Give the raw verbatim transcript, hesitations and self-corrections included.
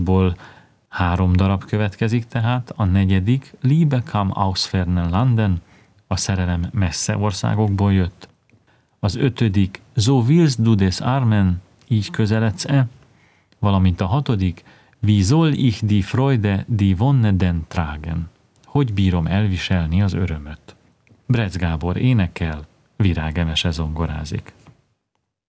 ból három darab következik tehát, a negyedik Liebe kam aus fernen Landen, a szerelem messze országokból jött, az ötödik So willst du des Armen, így közeledsz-e, valamint a hatodik Wie soll ich die Freude, die Wonne denn tragen, hogy bírom elviselni az örömöt. Brecz Gábor énekel, Virág Emese zongorázik.